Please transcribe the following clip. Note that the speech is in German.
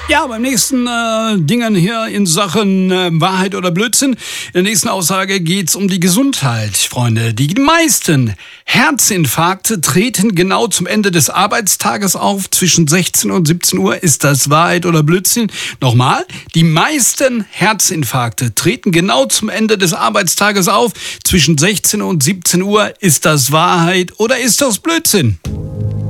Ja, beim nächsten Dingen hier in Sachen Wahrheit oder Blödsinn. In der nächsten Aussage geht's um die Gesundheit, Freunde. Die meisten Herzinfarkte treten genau zum Ende des Arbeitstages auf, zwischen 16 und 17 Uhr. Ist das Wahrheit oder Blödsinn? Nochmal, die meisten Herzinfarkte treten genau zum Ende des Arbeitstages auf, zwischen 16 und 17 Uhr. Ist das Wahrheit oder ist das Blödsinn?